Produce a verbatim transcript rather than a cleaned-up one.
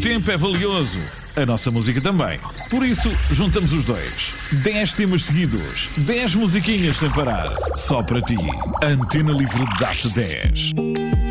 tempo é valioso. A nossa música também. Por isso, juntamos os dois. dez temas seguidos. dez musiquinhas sem parar. Só para ti. Antena Livre dá-te dez.